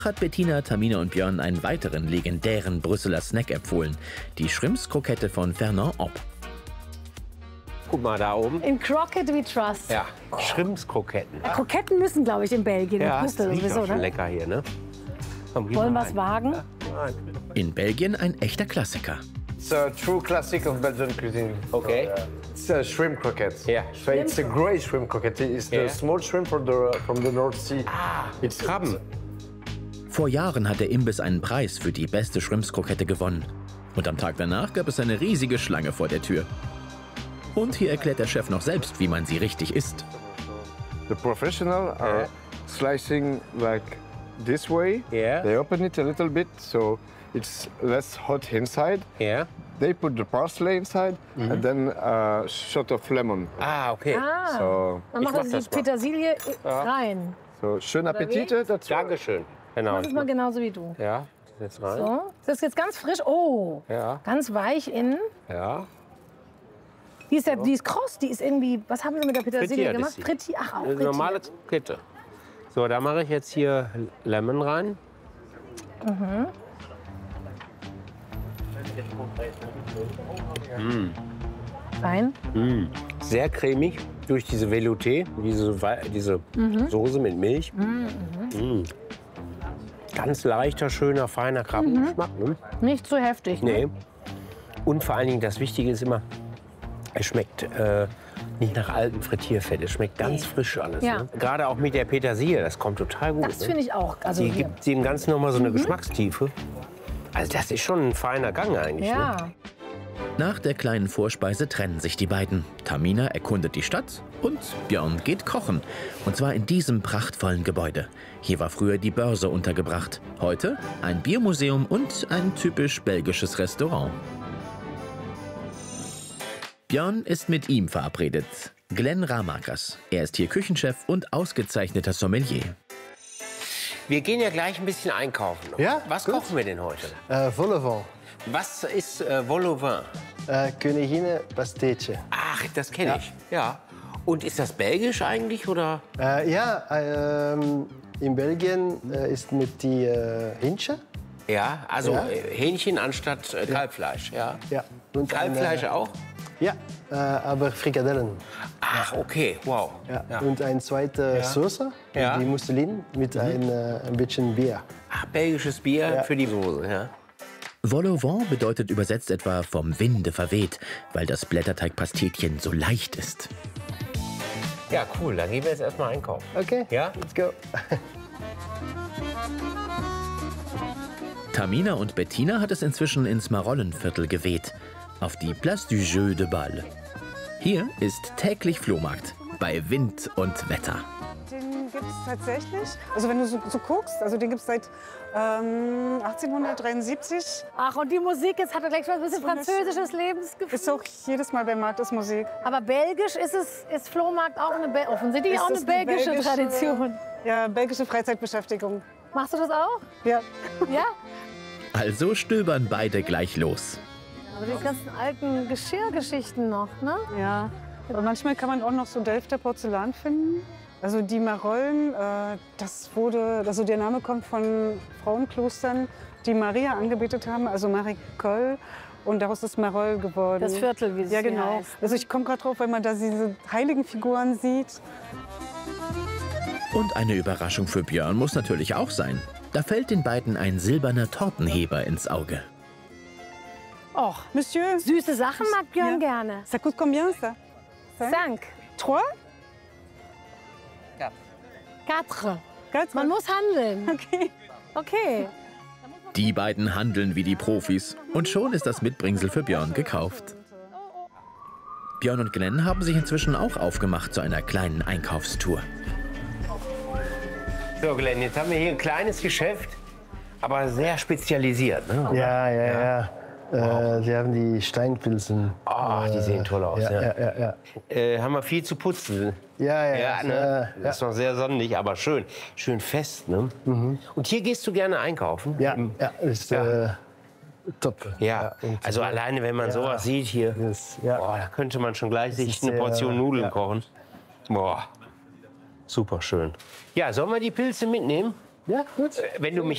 Hat Bettina, Tamina und Björn einen weiteren legendären Brüsseler Snack empfohlen. Die Shrimps-Krokette von Fernand Ob. Guck mal da oben. In Crockett we trust. Ja, Shrimps-Kroketten. Kroketten müssen, glaube ich, in Belgien. Ja, in das Brüssel riecht sowieso, auch schon ne? lecker hier, ne? Komm, geh Wollen mal wir es rein. wagen? Nein. In Belgien ein echter Klassiker. It's a true classic of Belgian cuisine. Okay. It's a shrimp croquette. Yeah. So it's a great shrimp croquette. It's Yeah. the small shrimp from the North Sea. It's Krabben. Vor Jahren hat der Imbiss einen Preis für die beste Shrimps-Krokette gewonnen. Und am Tag danach gab es eine riesige Schlange vor der Tür. Und hier erklärt der Chef noch selbst, wie man sie richtig isst. The professional are slicing like this way. Yeah. They open it a little bit so it's less hot inside. Ja. They put the parsley inside and then a shot of lemon. Ah, okay. Ah, So, dann Ich machen mach Sie das die mal. Petersilie rein. so schön Appetit. That's Dankeschön. Genau. Das ist mal genauso wie du. Ja, jetzt rein. So. Das ist jetzt ganz frisch. Oh, Ja, ganz weich innen. ja. Die ist kross, die ist irgendwie, was haben Sie mit der Petersilie Frittiert gemacht? ist sie. Fritti, ach, auch Eine frittiert. normale Krokette. So, da mache ich jetzt hier Lemon rein. Rein. Sehr cremig durch diese Velouté, diese Soße mit Milch. Mm. Ganz leichter, schöner, feiner Krabbengeschmack. Ne? Nicht zu heftig. Ne? Nee. Und vor allen Dingen, das Wichtige ist immer, es schmeckt nicht nach altem Frittierfett. Es schmeckt ganz frisch alles. Ja. Ne? Gerade auch mit der Petersilie, das kommt total gut. Das Ne? finde ich auch. Also Die hier. gibt dem Ganzen noch mal so eine Geschmackstiefe. Also das ist schon ein feiner Gang eigentlich. Ne? Ja. Nach der kleinen Vorspeise trennen sich die beiden. Tamina erkundet die Stadt und Björn geht kochen. Und zwar in diesem prachtvollen Gebäude. Hier war früher die Börse untergebracht. Heute ein Biermuseum und ein typisch belgisches Restaurant. Björn ist mit ihm verabredet. Glenn Ramakers. Er ist hier Küchenchef und ausgezeichneter Sommelier. Wir gehen ja gleich ein bisschen einkaufen. Ja, Was gut. kochen wir denn heute? Vol-au-vent, Was ist vol au vent? Königine Pastéetje. Ach, das kenne ich. Ja. Und ist das belgisch eigentlich oder? In Belgien ist mit die Hähnchen. Ja, also Ja. Hähnchen anstatt Kalbfleisch. Ja. Ja. Und Kalbfleisch auch? Ja, aber Frikadellen. Ach, okay, wow. Ja. Ja. Und eine zweite Soße, Ja. die Musselin mit ein bisschen Bier. Ach, belgisches Bier Ja. für die Soße. Ja. Vol au vent bedeutet übersetzt etwa vom Winde verweht, weil das Blätterteigpastetchen so leicht ist. Ja, cool. Dann gehen wir jetzt erstmal einkaufen. Okay, Ja? let's go. Tamina und Bettina hat es inzwischen ins Marollenviertel geweht, auf die Place du Jeu de Balle. Hier ist täglich Flohmarkt, bei Wind und Wetter. Den gibt es tatsächlich. Also wenn du so guckst, also den gibt es seit 1873. Ach, und die Musik, jetzt hat er gleich schon ein bisschen französisches Lebensgefühl. Ist auch jedes Mal beim Markt ist Musik. Aber belgisch ist Flohmarkt auch offensichtlich auch eine Ist das belgische Tradition. Ja, belgische Freizeitbeschäftigung. Machst du das auch? Ja. Ja? Also stöbern beide gleich los. Aber die ganzen alten Geschirrgeschichten noch, ne? Ja. Aber manchmal kann man auch noch so Delfter Porzellan finden. Also die Marollen, also der Name kommt von Frauenklostern, die Maria angebetet haben, also Marie Coll. Und daraus ist Maroll geworden. Das Viertel, wie es Ja, hier genau. heißt. Also ich komme gerade drauf, weil man da diese heiligen Figuren sieht. Und eine Überraschung für Björn muss natürlich auch sein. Da fällt den beiden ein silberner Tortenheber ins Auge. Och, Monsieur, süße Sachen mag Björn Ja. gerne. ça coûte combien ça? Cinq. Trois? Quatre. Quatre? Man muss handeln. Okay. Okay. Die beiden handeln wie die Profis und schon ist das Mitbringsel für Björn gekauft. Björn und Glenn haben sich inzwischen auch aufgemacht zu einer kleinen Einkaufstour. So, Glenn, jetzt haben wir hier ein kleines Geschäft, aber sehr spezialisiert. Ne? Ja. Sie haben die Steinpilzen. Ach, die sehen toll aus. Ja. Haben wir viel zu putzen. Ja. Ne? Das ist noch sehr sonnig, aber schön. Schön fest. Ne? Und hier gehst du gerne einkaufen? Ja, ist top. Ja, und also alleine, wenn man sowas sieht hier, ja. boah, da könnte man schon gleich sich ist eine sehr- Portion Nudeln ja. kochen. Boah, super schön. Ja, sollen wir die Pilze mitnehmen? Ja, gut. Wenn du mich